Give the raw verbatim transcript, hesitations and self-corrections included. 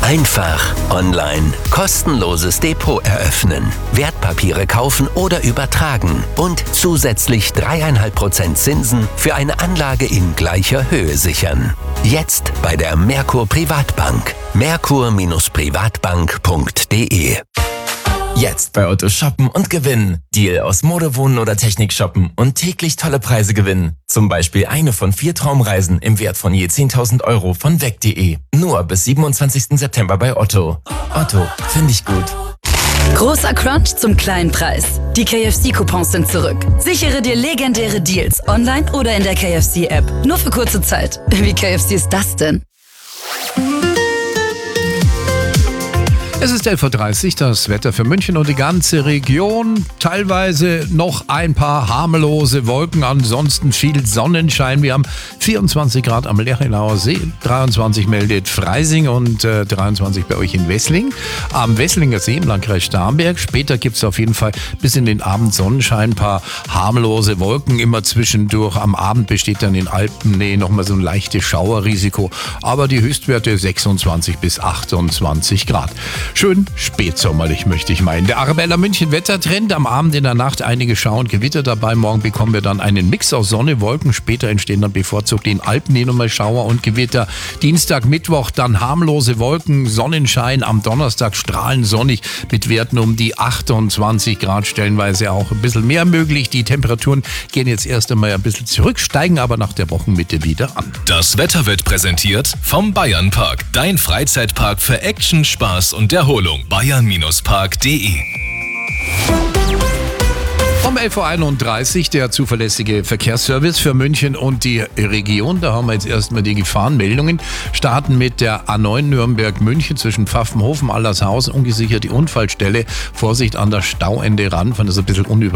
Einfach online kostenloses Depot eröffnen, Wertpapiere kaufen oder übertragen und zusätzlich drei Komma fünf Prozent Zinsen für eine Anlage in gleicher Höhe sichern. Jetzt bei der Merkur Privatbank. merkur Privatbank punkt de. Jetzt bei Otto shoppen und gewinnen. Deal aus Mode, Wohnen oder Technik shoppen und täglich tolle Preise gewinnen. Zum Beispiel eine von vier Traumreisen im Wert von je zehntausend Euro von weg punkt de. Nur bis siebenundzwanzigsten September bei Otto. Otto, finde ich gut. Großer Crunch zum kleinen Preis. Die K F C-Coupons sind zurück. Sichere dir legendäre Deals online oder in der K F C-App. Nur für kurze Zeit. Wie K F C ist das denn? Es ist elf Uhr dreißig, das Wetter für München und die ganze Region. Teilweise noch ein paar harmlose Wolken, ansonsten viel Sonnenschein. Wir haben vierundzwanzig Grad am Lerchenauer See, dreiundzwanzig meldet Freising und äh, dreiundzwanzig bei euch in Wessling. Am Wesslinger See im Landkreis Starnberg. Später gibt es auf jeden Fall bis in den Abend Sonnenschein, ein paar harmlose Wolken immer zwischendurch. Am Abend besteht dann in Alpennähe nochmal so ein leichtes Schauerrisiko. Aber die Höchstwerte sechsundzwanzig bis achtundzwanzig Grad. Schön spätsommerlich, möchte ich meinen. Der Arabella München Wettertrend. Am Abend, in der Nacht einige Schauer und Gewitter dabei. Morgen bekommen wir dann einen Mix aus Sonne, Wolken. Später entstehen dann bevorzugt in Alpen nochmal Schauer und Gewitter. Dienstag, Mittwoch dann harmlose Wolken, Sonnenschein. Am Donnerstag strahlend sonnig mit Werten um die achtundzwanzig Grad. Stellenweise auch ein bisschen mehr möglich. Die Temperaturen gehen jetzt erst einmal ein bisschen zurück, steigen aber nach der Wochenmitte wieder an. Das Wetter wird präsentiert vom Bayernpark. Dein Freizeitpark für Action, Spaß und Erholung. bayern Park punkt de. Um elf Uhr einunddreißig der zuverlässige Verkehrsservice für München und die Region. Da haben wir jetzt erstmal die Gefahrenmeldungen. Starten mit der A neun Nürnberg-München zwischen Pfaffenhofen, Allershausen, ungesichert die Unfallstelle. Vorsicht an der Stauende ran, von das ein bisschen unüber